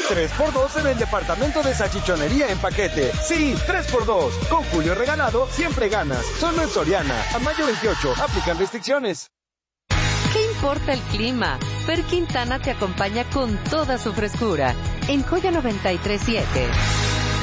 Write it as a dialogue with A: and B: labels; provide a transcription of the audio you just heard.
A: 3x2 en el departamento de salchichonería en paquete. Sí, 3x2. Con Julio Regalado siempre ganas. Solo en Soriana. A mayo 28. Aplican restricciones.
B: ¿Qué importa el clima? Fer Quintana te acompaña con toda su frescura. En Joya 93.7.